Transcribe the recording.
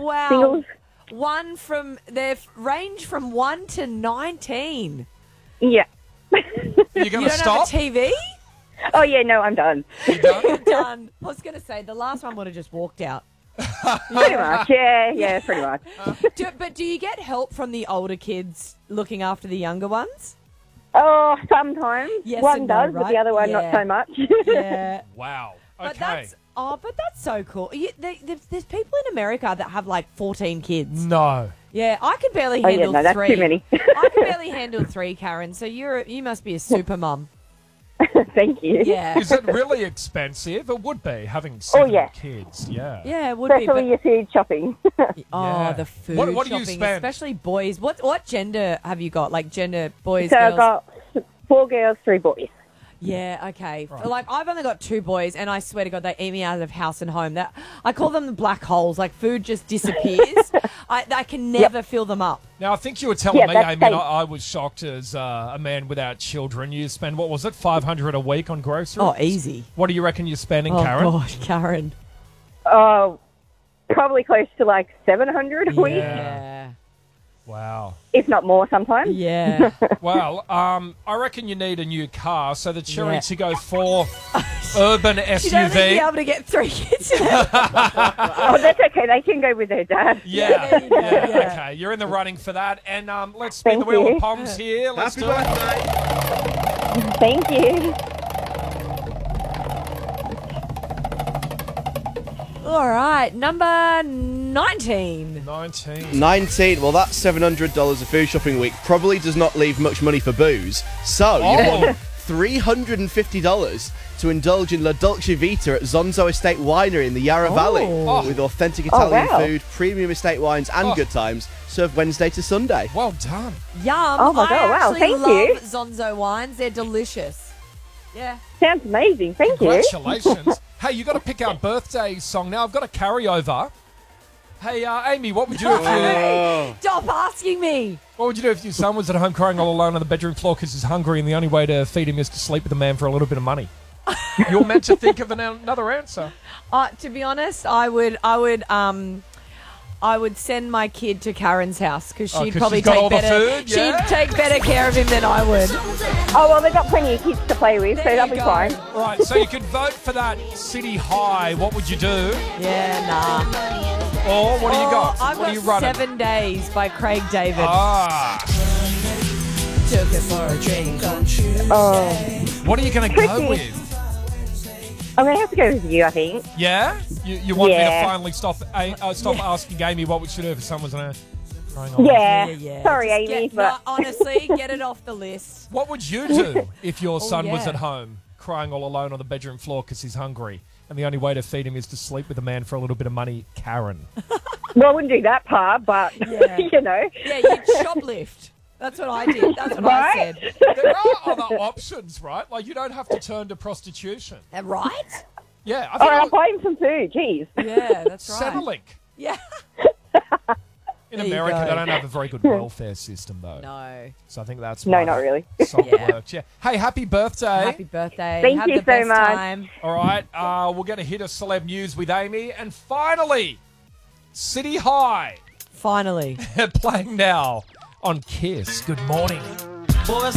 Wow. Singles. They range from 1 to 19. Yeah. You're You going to don't stop? have a TV? Oh, yeah, no, I'm done. You done? Done. I was going to say, the last one would have just walked out. Pretty much. Yeah, pretty much. But do you get help from the older kids looking after the younger ones? Oh, sometimes. Yes one and no, does, but right? the other one Yeah. not so much. Yeah. Wow. But Okay. that's so cool. There's people in America that have like 14 kids. No. Yeah, I can barely Oh, yeah, handle no, that's 3. too many. I can barely handle 3, Karen. So you must be a super mum. Thank you. Yeah. Is it really expensive? It would be, having 7 yeah. kids. Yeah. Yeah, it would be. Especially your food shopping. Yeah. The food What do you shopping, spend? especially boys. What gender have you got? Like gender, boys, So girls? I've got 4 girls, 3 boys. Yeah, okay. Right. Like, I've only got 2 boys, and I swear to God, they eat me out of house and home. That I call them the black holes. Like, food just disappears. I can never fill them up. Now, I think you were telling Yeah, me, that's Amy, and safe. I was shocked as a man without children. You spend, what was it, $500 a week on groceries? Oh, easy. What do you reckon you're spending, Oh, Karen? gosh, Karen. Oh, probably close to like 700 a week, Yeah. Wow. if not more sometimes. Yeah. Well, I reckon you need a new car, so the cherry Yeah. to go for urban You don't think SUV. you'll be able to get 3 kids in it? Oh, that's okay. They can go with their dad. Yeah, there you go, yeah, yeah. okay. You're in the running for that. And let's spin the Thank wheel you. of Poms here. Let's Happy do it. birthday. Thank you. All right, number 19. 19. 19. Well, that's $700 a food shopping week. Probably does not leave much money for booze. So, you Oh. want $350 to indulge in La Dolce Vita at Zonzo Estate Winery in the Yarra Valley. Oh. With authentic Italian wow. food, premium estate wines, and Oh. good times. Served Wednesday to Sunday. Well done. Yum. Oh my God, I wow, actually thank love you. Zonzo wines. They're delicious. Yeah. Sounds amazing. Thank you. Congratulations. Hey, you got to pick our birthday song now. I've got a carryover. Hey, Amy, what would you do if you, Stop asking me. what would you do if your son was at home crying all alone on the bedroom floor because he's hungry and the only way to feed him is to sleep with a man for a little bit of money? You're meant to think of another answer. To be honest, I would send my kid to Karen's house because she'd 'cause probably she's got all take the better. food, yeah? She'd take better care of him than I would. Oh, well, they've got plenty of kids to play with, so There that'll you be go. fine. Right, so you could vote for that City High. What would you do? Yeah, nah. Or what do you got? I've What got are you running? 7 Days by Craig David. Ah. Took it for a drink on Tuesday. Oh, What are you going to go Tricky. with? I'm going to have to go with you, I think. Yeah? You want me to Yeah. finally stop asking Amy what we should do if someone was on crying on? Yeah. Sorry, Just Amy, no, but honestly, get it off the list. What would you do if your son was yeah. at home crying all alone on the bedroom floor because he's hungry and the only way to feed him is to sleep with a man for a little bit of money? Karen. well, I wouldn't do that part, but, Yeah. you know. Yeah, you'd shoplift. That's what I did. That's what I Right? said. There are other options, right? Like you don't have to turn to prostitution. Right? Yeah, I All think right, I'll buy him some food. Jeez. Yeah, that's right. Centrelink. Yeah. In There you America, go. they don't have a very good welfare system, though. No. So I think that's No, why not that really. song Yeah. works. Yeah. Hey, happy birthday. Happy birthday. Thank Have you the so best much. time. All right, we're going to hit a celeb news with Amy. And finally, City High Finally. playing now on KISS. Good morning.